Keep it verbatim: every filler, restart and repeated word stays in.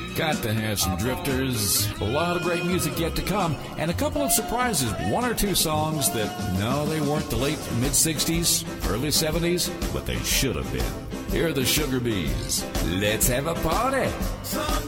Got to have some drifters. A lot of great music yet to come, and a couple of surprises. One or two songs that, no, they weren't the late mid-sixties, early seventies, but they should have been. Here are the Sugar Bees. Let's have a party.